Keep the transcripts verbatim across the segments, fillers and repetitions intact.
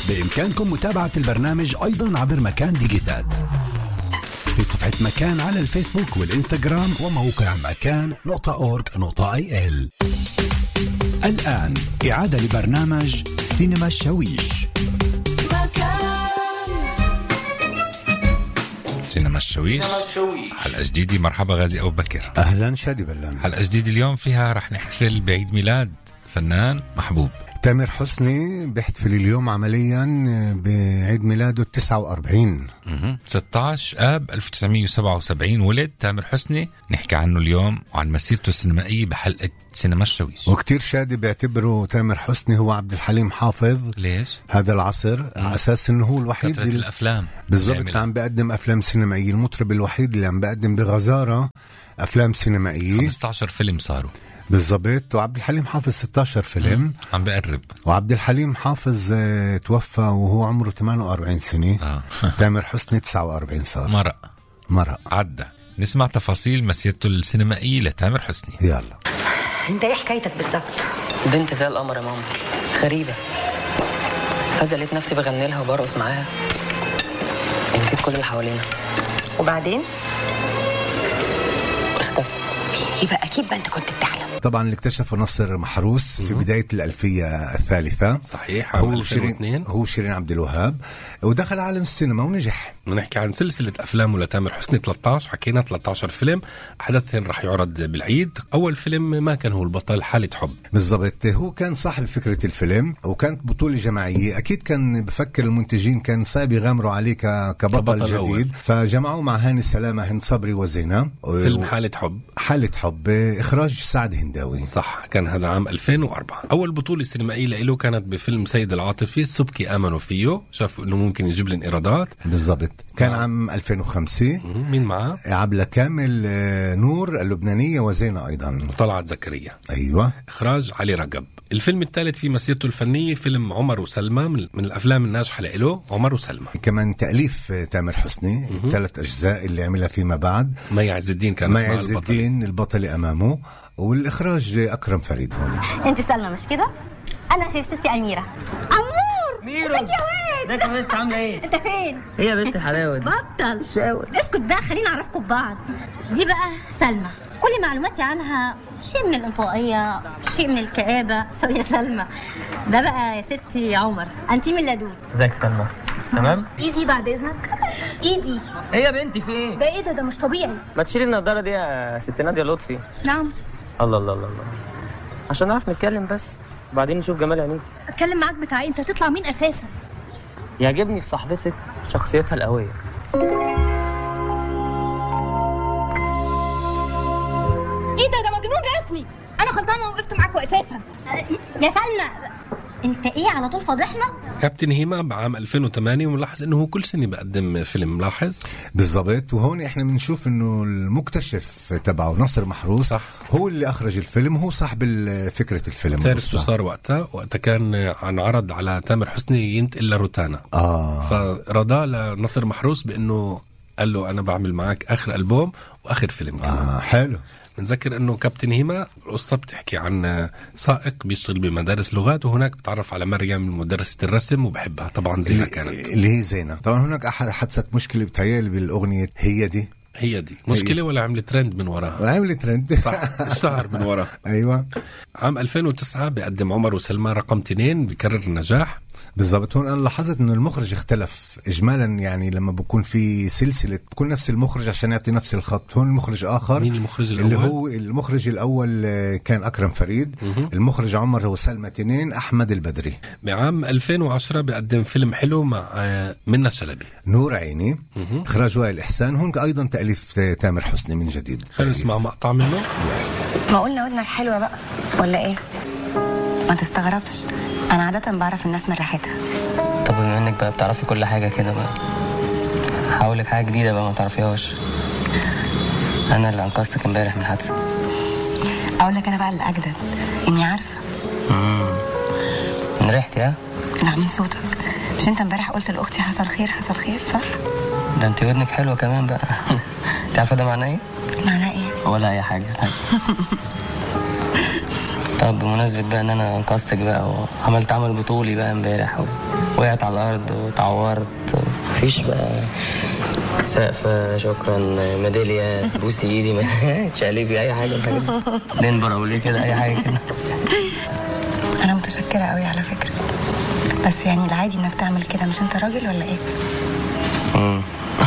بإمكانكم متابعة البرنامج أيضا عبر مكان ديجيتال في صفحة مكان على الفيسبوك والإنستغرام وموقع مكان نقطة أورج نقطة آي إل. الآن إعادة لبرنامج سينما الشويش. سينما الشويش حلقة جديدة. مرحبا غازي أبو بكر. أهلا شادي بلان. حلقة جديدة اليوم فيها رح نحتفل بعيد ميلاد فنان محبوب تامر حسني. بيحتفل اليوم عمليا بعيد ميلاده التسعة وأربعين. ستة عشر آب ألف وتسعمية وسبعة وسبعين ولد تامر حسني. نحكي عنه اليوم وعن مسيرته السينمائية بحلقة سينما الشويش. وكتير شادي بيعتبروا تامر حسني هو عبد الحليم حافظ. ليش؟ هذا العصر على أساس إنه هو الوحيد اللي الأفلام بالضبط اللي عم بيقدم أفلام سينمائية. المطرب الوحيد اللي عم بيقدم بغزارة أفلام سينمائية. خمسة عشر فيلم صاروا بالضبط. وعبد الحليم حافظ ستة عشر فيلم. عم بقرب. وعبد الحليم حافظ اه توفى وهو عمره ثمانية وأربعين سنة. آه. تامر حسني تسعة وأربعين صار. مرق مرق عدى. نسمع تفاصيل مسيرته السينمائية لتامر حسني. يلا. انت ايه حكايتك بالظبط؟ بنت زي القمر يا ماما، غريبة. فجأة لقيت نفسي بغني لها وبرقص معاها، نسيت كل اللي حوالينا. وبعدين اختفت. يبقى اكيد بقى انت كنت بتحلم. طبعا اللي اكتشفه نصر محروس في بداية الألفية الثالثة. صحيح. هو شيرين هو شيرين عبد الوهاب ودخل عالم السينما ونجح. ونحكي عن سلسلة أفلام لتامر حسني ثلاثة عشر. حكينا ثلاثة عشر فيلم، أحدثهم رح يعرض بالعيد. أول فيلم ما كان هو البطل، حالة حب. بالضبط. هو كان صاحب فكرة الفيلم وكانت بطولة جماعية. أكيد كان بفكر المنتجين كان صعب يغامروا عليه كبطل, كبطل جديد أول. فجمعوا مع هاني سلامة، هند صبري وزينة. فيلم حالة حب. حالة حب إخراج سعد هنداوي. صح. كان هذا عام ألفين وأربعة. أول بطولة سينمائية له كانت بفيلم سيد العاطفي. السبكي آمنوا فيه، شافوا إنه ممكن يجيب لهم إيرادات. بالضبط. كان آه. عام ألفين وخمسة. مين معاه؟ عبلة كامل، نور اللبنانية وزينة أيضا وطلعت زكريا. أيوة. إخراج علي رجب. الفيلم الثالث في مسيرته الفنية فيلم عمر وسلمى، من الأفلام الناجحة له. عمر وسلمى كمان تأليف تامر حسني. الثلاث أجزاء اللي عملها فيما بعد. مي عز الدين كانت مي عز الدين البطلة أمامه، والإخراج أكرم فريد. هون أنت سلمى مش كده؟ أنا ستي أميرة. أمور ميرو. ازيك يا واد؟ ازيك يا بنت عاملة ايه؟ أنت فين؟ هي يا بنت حلاوة دي. بطل شاور. اسكت بقى، خلينا أعرفكم ببعض. دي بقى سلمى، كل معلوماتي عنها شيء من الانطوائية، شيء من الكآبة. سوري يا سلمى. ده بقى يا ستي عمر، أنتي من لدود. ازيك سلمى؟ تمام؟ إيدي بعد إذنك. إيدي. ايه يا بنتي في ايه؟ ده إيه ده؟ ده مش طبيعي. ما تشيلي النضارة دي يا ست نادية لطفي. نعم. الله الله الله الله. عشان نعرف نتكلم بس، وبعدين نشوف جمال عينيك. أتكلم معاك بتاعي، أنت تطلع مين أساسا؟ يعجبني في صاحبتك شخصيتها القوية. ايه ده؟ ده مجنون رسمي. انا غلطانه وقفت معاكوا اساسا. يا سلمى انت ايه على طول فاضحنا؟ كابتن هيما بعام ألفين وثمانية. وملاحظ انه هو كل سنه بقدم فيلم. ملاحظ بالضبط. وهون احنا بنشوف انه المكتشف تبعه نصر محروس. صح. هو اللي اخرج الفيلم وهو صاحب فكره الفيلم. تعرف شو صار وقتها؟ وقتها كان عن عرض على تامر حسني ينتقل لروتانا. اه فرضى لنصر محروس بانه قال له انا بعمل معك اخر ألبوم واخر فيلم. اه حلو. بنذكر انه كابتن هيما القصه بتحكي عن سائق بيشتغل بمدارس لغات، وهناك بتعرف على مريم مدرسه الرسم وبحبها طبعا. زينه كانت اللي هي زينه. طبعا هناك احد حدثت مشكله بتهيألي بالاغنيه هي دي. هي دي مشكله هي. ولا عملت ترند من وراها؟ عملت ترند. صح. اشتهر من وراها. ايوه. عام ألفين وتسعة بيقدم عمر وسلمى رقم اثنين، بيكرر النجاح. بالضبط. هون انا لاحظت انه المخرج اختلف اجمالا. يعني لما بكون في سلسله بكون نفس المخرج عشان يعطي نفس الخط. هون المخرج اخر. مين المخرج الاول؟ اللي هو المخرج الاول كان اكرم فريد. مه. المخرج عمر هو سلمى تنين احمد البدري. بعام ألفين وعشرة بيقدم فيلم حلو مع منى شلبي. نور عيني. مه. اخراج وائل احسان. هون ايضا تاليف تامر حسني من جديد. خلينا نسمع مقطع منه. ما قلنا ودنك حلوة بقى ولا ايه؟ ما تستغربش، انا عادة بعرف الناس من ريحتها. طب بما انك بقى بتعرفي كل حاجة كده بقى، هقولك حاجة جديدة بقى ما تعرفيهاش. انا اللي انقذتك امبارح من الحادثة. اقول لك انا بقى اللي اجدد اني عارفة. امم من ريحتي. ها؟ لا من صوتك. مش انت امبارح قلت لاختي حصل خير حصل خير صح؟ ده انت ودنك حلوة كمان بقى. انت عارفة ده معناه ايه؟ معناه ايه؟ ولا اي حاجة. طب بمناسبة بقى ان انا انقذتك بقى وعملت عمل بطولي بقى امبارح و... وقعت على الارض وتعورت. مفيش بقى سقفة، شكرا، ميدالية، بوسي ايدي، تشقلبي، اي حاجة كده، دنبر او ليه كده، اي حاجة كده. انا متشكرة قوي على فكرة، بس يعني العادي انك تعمل كده، مش انت راجل ولا ايه؟ امم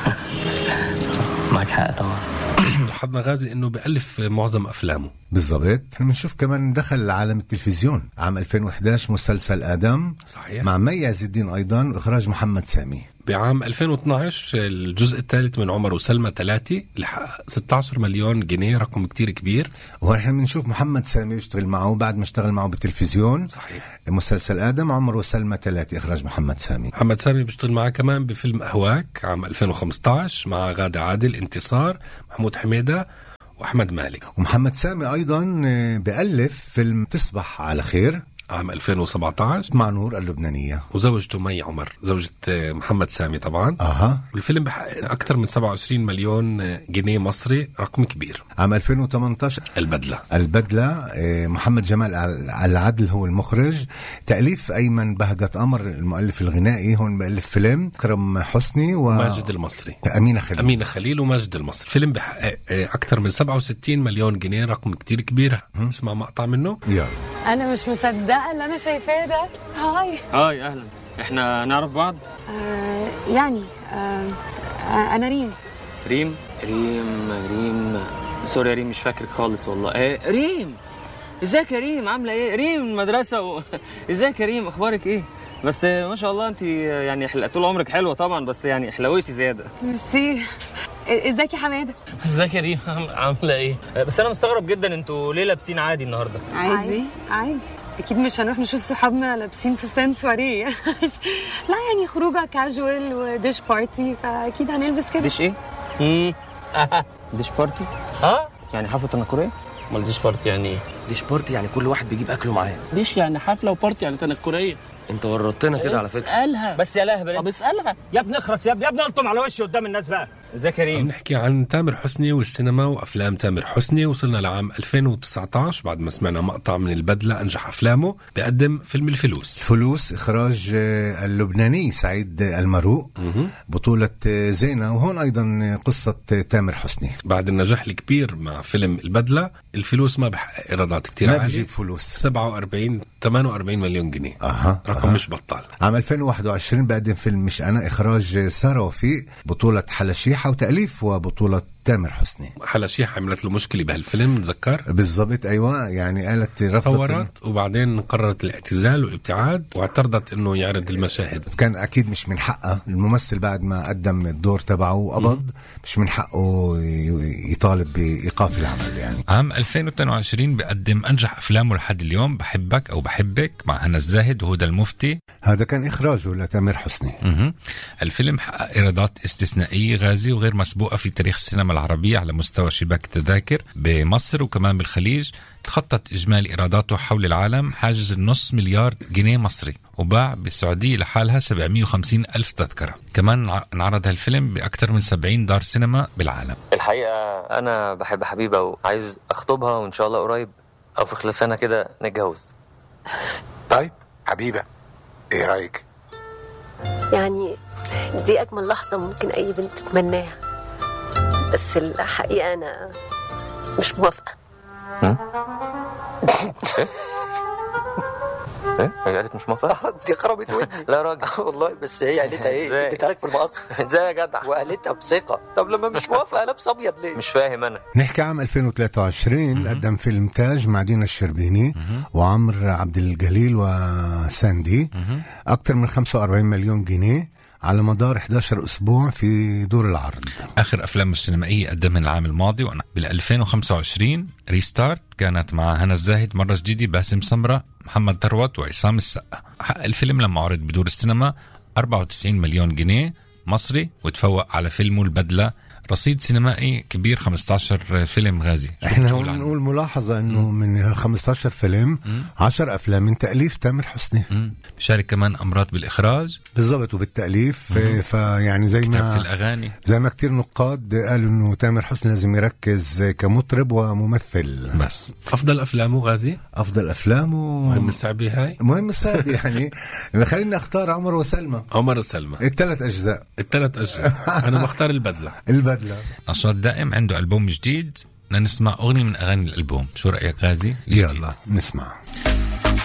معك حق طبعا. لاحظنا غازي انه بيألف معظم افلامه. بالضبط. بنشوف كمان دخل عالم التلفزيون عام ألفين وإحدى عشر مسلسل آدم، صحيح، مع مي عز الدين ايضا، واخراج محمد سامي. بعام ألفين واثناشر الجزء الثالث من عمر وسلمى ثلاثة اللي حقق ستة عشر مليون جنيه، رقم كتير كبير. ونحن بنشوف محمد سامي بيشتغل معه بعد ما اشتغل معه بالتلفزيون. صحيح. مسلسل آدم، عمر وسلمى ثلاثة، اخراج محمد سامي. محمد سامي بيشتغل معه كمان بفيلم أهواك عام ألفين وخمسة عشر مع غادة عادل، انتصار، محمود حميدة وأحمد مالك. ومحمد سامي ايضا بألف فيلم تصبح على خير عام ألفين وسبعة عشر مع نور اللبنانية، وزوجته مي عمر، زوجة محمد سامي طبعا. اها. والفيلم بحقق أكثر من سبعة وعشرين مليون جنيه مصري، رقم كبير. عام ألفين وثمانية عشر البدلة. البدلة، محمد جمال العدل هو المخرج، تأليف أيمن بهجت قمر المؤلف الغنائي، هون بألف فيلم كرم حسني وماجد المصري، أمينة خليل أمينة خليل وماجد المصري. فيلم بحقق أكثر من سبعة وستين مليون جنيه، رقم كتير كبير. اسمع مقطع منه. يلا. أنا مش مصدقة اللي أنا شايفاه ده. هاي هاي أهلا، إحنا نعرف بعض؟ آه يعني آه أنا ريم. ريم ريم ريم سوري يا ريم، مش فاكرك خالص والله. إيه ريم، ازيك يا ريم، عاملة إيه؟ ريم المدرسة و... ازيك يا ريم، أخبارك إيه؟ بس ما شاء الله أنت يعني حل... طول عمرك حلوة طبعا، بس يعني حلويتي زيادة. ميرسي. ازيك يا حماده؟ ازيك يا ريم، عامله ايه؟ بس انا مستغرب جدا، انتوا ليه لابسين عادي النهارده؟ عادي عادي، اكيد مش هنروح نشوف صحابنا لابسين فستان سواريه. لا يعني خروجه كاجوال وديش بارتي، فاكيد هنلبس كده. ديش ايه؟ امم ديش بارتي؟ اه يعني حفله تنكريه؟ امال ديش بارتي يعني ايه؟ ديش بارتي يعني كل واحد بيجيب اكله معاه. ديش يعني حفله، وبارتي يعني تنكريه. انت ورطتنا كده على فكره. اسالها بس يا لهبل. طب اسالها يا ابني، اخرس يا ابني، يا ابني الطم على وشي قدام الناس بقى. ازيك يا ريم؟ نحكي عن تامر حسني والسينما وافلام تامر حسني. وصلنا لعام ألفين وتسعة عشر بعد ما سمعنا مقطع من البدله، انجح افلامه، بقدم فيلم الفلوس. فلوس، اخراج اللبناني سعيد المروق، بطوله زينه، وهون ايضا قصه تامر حسني. بعد النجاح الكبير مع فيلم البدله، الفلوس ما بحقق ايرادات كتير، ما بجيب فلوس. سبعة وأربعين ثمانية وأربعين مليون جنيه. أها. رقم أها. مش بطال. عام ألفين وواحد وعشرين بقدم فيلم مش أنا، إخراج سارة وفيق، بطولة حلا شيحة، وتأليف وبطولة تامر حسني. حلا شيحة عملت له مشكلة بهالفيلم، تذكر؟ بالضبط، أيوة، يعني قالت رفضت، صورت وبعدين قررت الاعتزال والابتعاد، واعترضت إنه يعرض المشاهد. كان أكيد مش من حقه، الممثل بعد ما قدم الدور تبعه وقبض، مش من حقه يطالب بإيقاف العمل. يعني عام ألفين واثنين وعشرين بقدم أنجح أفلامه لحد اليوم، بحبك أو بحبك مع هنا الزاهد وهدى المفتي. هذا كان إخراجه لتامر حسني. مه. الفيلم حقق إيرادات استثنائية غازي وغير مسبوقة في تاريخ السينما العربية على مستوى شباك التذاكر بمصر وكمان بالخليج. تخطت إجمالي إيراداته حول العالم حاجز النص مليار جنيه مصري، وباع بالسعودية لحالها سبعمية وخمسين ألف تذكرة. كمان انعرض هالفيلم بأكثر من سبعين دار سينما بالعالم. الحقيقة أنا بحب حبيبة وعايز أخطبها، وإن شاء الله قريب أو في خلال سنة كده نتجوز. طيب حبيبة، إيه رأيك؟ يعني دي أجمل لحظة ممكن أي بنت تتمناها، بس الحقيقة أنا مش موافقة. ايه؟ ايه؟ هي قالت مش موافقة؟ دي خربت ودني. لا راجل والله، بس هي قالتها ايه؟ اديتها لك في المقص. ازاي يا جدع؟ وقالتها بثقة. طب لما مش موافقة لابس ابيض ليه؟ مش فاهم انا. نحكي عام ألفين وثلاثة وعشرين قدم فيلم تاج مع دينا الشربيني وعمر عبد الجليل وساندي، اكثر من خمسة وأربعين مليون جنيه على مدار إحدى عشر أسبوع في دور العرض. آخر أفلام السينمائية قدمها العام الماضي وأنا بال ألفين وخمسة وعشرين ريستارت، كانت مع هنا الزاهد، مرة جديدة، باسم سمرة، محمد ثروت وعصام السقا. حقق الفيلم لما عرض بدور السينما أربعة وتسعين مليون جنيه مصري، وتفوق على فيلمه البدلة رصيد سينمائي كبير، خمسة عشر فيلم غازي. احنا نقول ملاحظة انه مم. من ال خمسة عشر فيلم عشر افلام من تأليف تامر حسني. مم. بشارك كمان امراض بالاخراج بالضبط وبالتأليف. فيعني زي ما كتابة الاغاني، زي ما كتير نقاد قالوا انه تامر حسني لازم يركز كمطرب وممثل. بس افضل افلامه غازي، افضل افلامه مهم السعبي هاي مهم السعبي يعني خلينا اختار عمر وسلمى. عمر وسلمى الثلاث اجزاء الثلاث اجزاء انا بختار البدله. البدله. نشاط دائم عنده ألبوم جديد، نسمع أغنية من أغاني الألبوم. شو رأيك غازي؟ يلا نسمع.